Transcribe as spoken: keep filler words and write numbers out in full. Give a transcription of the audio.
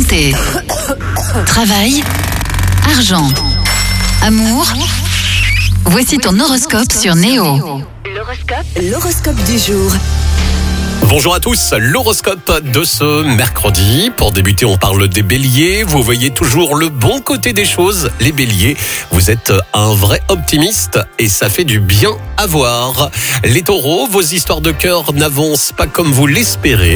Santé, travail, argent, amour. Voici ton horoscope sur Néo. L'horoscope, l'horoscope du jour. Bonjour à tous, l'horoscope de ce mercredi. Pour débuter, on parle des béliers. Vous voyez toujours le bon côté des choses. Les béliers, vous êtes un vrai optimiste et ça fait du bien à voir. Les taureaux, vos histoires de cœur n'avancent pas comme vous l'espérez.